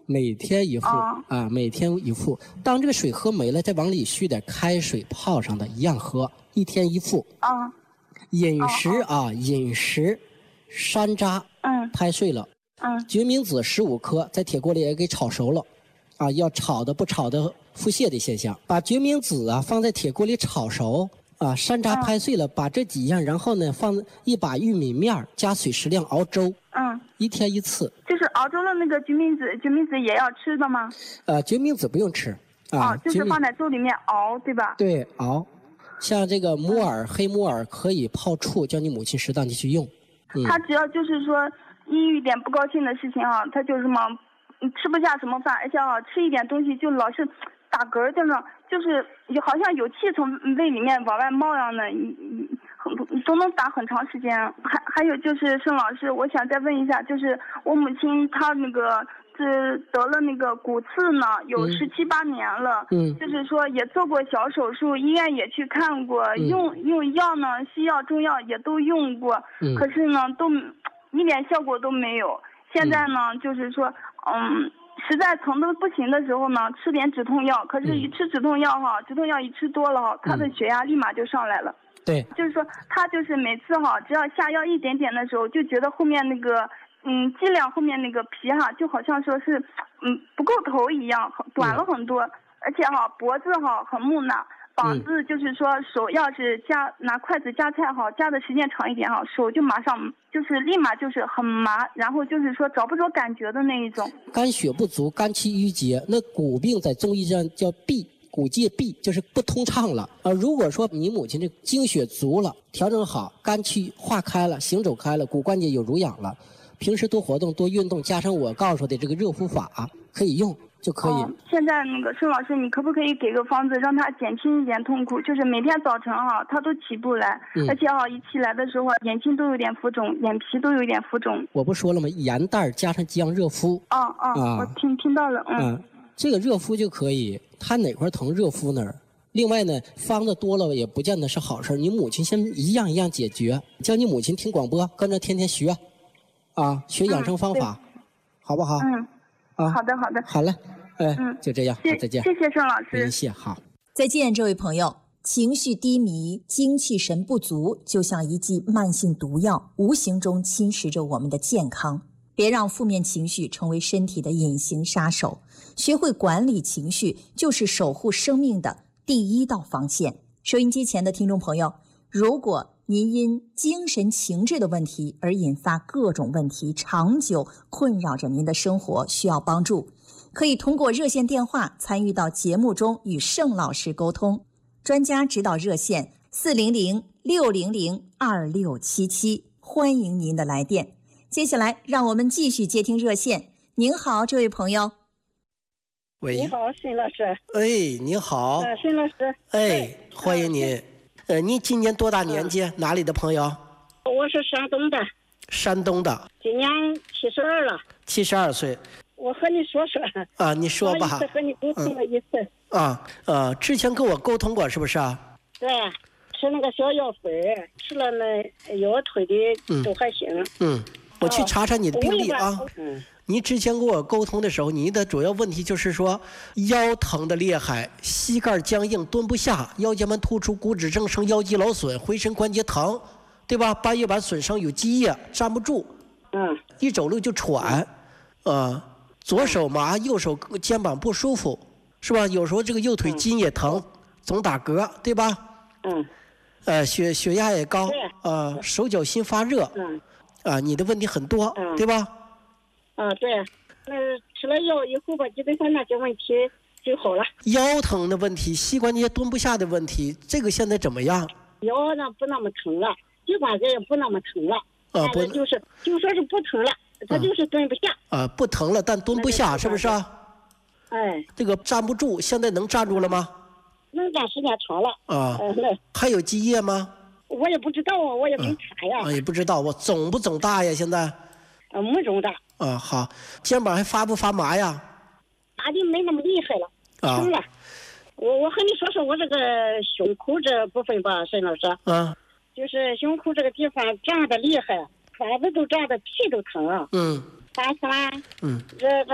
每天一副每天一副。当这个水喝没了，再往里续点开水泡上的，一样喝，1天1副。饮食，山楂拍碎了，决明子15颗，在铁锅里也给炒熟了，要炒的不炒的腹泻的现象。把决明子放在铁锅里炒熟，山楂拍碎了，把这几样，然后呢放一把玉米面加水适量熬粥，1天1次。 就是熬粥的那个决明子也要吃的吗？ 决明子不用吃就是放在粥里面熬，对吧？ 对，熬。像这个木耳、黑木耳可以泡醋，叫你母亲适当的去用。 他只要就是说抑郁点不高兴的事情他就是什么吃不下什么饭，而且吃一点东西就老是打嗝，就是好像有气从胃里面往外冒样的，都能打很长时间。还有就是盛老师，我想再问一下，就是我母亲她那个是得了那个骨刺呢，有17、18年了，就是说也做过小手术，医院也去看过，用药呢，西药、中药也都用过，可是呢都一点效果都没有。现在呢，就是说，实在疼得不行的时候呢，吃点止痛药，可是一吃止痛药止痛药一吃多了他的血压立马就上来了。 对， 就是说他就是每次只要下药一点点的时候，就觉得后面那个剂量后面那个皮就好像说是不够头一样，短了很多，而且脖子很木讷，膀子就是说手要是拿筷子夹菜夹的时间长一点手就马上就是立马就是很麻，然后就是说找不着感觉的那一种。 肝血不足，肝气郁结，那骨病在中医上叫闭，骨界闭，就是不通畅了。如果说你母亲这精血足了，调整好，肝气化开了，行走开了，骨关节有濡养了，平时多活动多运动，加上我告诉的这个热敷法可以用就可以。 现在那个盛老师，你可不可以给个方子让他减轻一点痛苦？就是每天早晨他都起不来，而且一起来的时候眼睛都有点浮肿，眼皮都有点浮肿。 我不说了吗？盐袋加上几样热敷。 我听到了。 这个热敷就可以，他哪块疼热敷哪儿。另外呢，方子多了也不见得是好事。你母亲先一样一样解决，叫你母亲听广播，跟着天天学，学养生方法，好不好？ 好的。 好嘞，就这样，再见。 谢谢盛老师。 谢谢，好。 再见，这位朋友。情绪低迷、精气神不足，就像一剂慢性毒药，无形中侵蚀着我们的健康。别让负面情绪成为身体的隐形杀手，学会管理情绪，就是守护生命的第一道防线。收音机前的听众朋友，如果您因精神情志的问题而引发各种问题，长久困扰着您的生活，需要帮助，可以通过热线电话参与到节目中与盛老师沟通。专家指导热线400-600-2677，欢迎您的来电。接下来让我们继续接听热线。您好，这位朋友。 喂，你好，沈老师。 你好。 沈老师。 欢迎您。您今年多大年纪？哪里的朋友？ 我是山东的。 山东的。 今年72了。 72岁。 我和你说说。 你说吧。 上一次和你沟通了一次。 之前跟我沟通过是不是啊？ 对，吃那个小药粉，吃了那腰腿的都还行。 我去查查你的病历啊。你之前跟我沟通的时候，你的主要问题就是说腰疼的厉害，膝盖僵硬，蹲不下，腰间盘突出，骨质增生，腰肌劳损，浑身关节疼，对吧？半月板损伤，有积液，站不住。一走路就喘。左手麻，右手肩膀不舒服，是吧？有时候这个右腿筋也疼，总打嗝，对吧？血压也高，手脚心发热。你的问题很多，对吧？ 对，吃了药以后吧，基本上那些问题就好了。 腰疼的问题，膝关节蹲不下的问题，这个现在怎么样？ 腰呢不那么疼了，膝关节也不那么疼了。就说是不疼了，他就是蹲不下。 不疼了，但蹲不下，是不是啊？这个站不住，现在能站住了吗？ 能站时间长了。 还有积液吗？ 我也不知道啊，我也没查呀。 也不知道，我肿不肿大呀？现在？ 没肿大。 好，肩膀还发不发麻呀？ 麻的没那么厉害了。疼了。我和你说说我这个胸口这部分吧，沈老师。就是胸口这个地方胀得厉害，管子都胀得，皮都疼。发酸。这个